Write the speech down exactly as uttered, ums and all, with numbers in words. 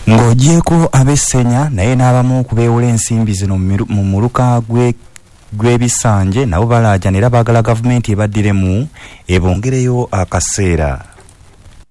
ng'ogyeko ab'Essenya naye n'abamu kubeewula ensimbi zino mu muluka gwe gw'ebisanje nabo balaaja era baagala gavumenti ebaddiremu ebongereyo akaseera.